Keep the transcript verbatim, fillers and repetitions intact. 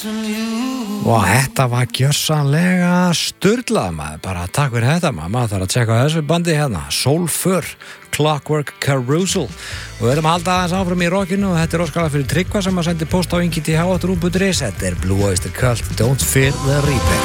Og þetta var gjörsamlega sturlað maður, bara takk fyrir þetta maður, maður þarf að tjekka á þessu bandi hérna, Sulfur, Clockwork Carousel og við erum að halda aðeins áfram í rockinu og þetta er óskalega fyrir Tryggva sem að sendi post á ingi t h at rúv punktur is, þetta er Blue Oyster Cult, Don't Fear the Reaper.